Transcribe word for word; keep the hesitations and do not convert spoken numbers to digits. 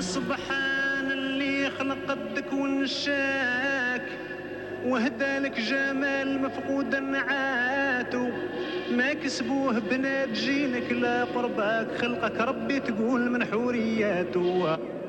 سبحان اللي خلق الدك ونشاك وهدالك جمال مفقود نعاتو ما كسبوه بنات جيلك لا قرباك خلقك ربي تقول من حورياتو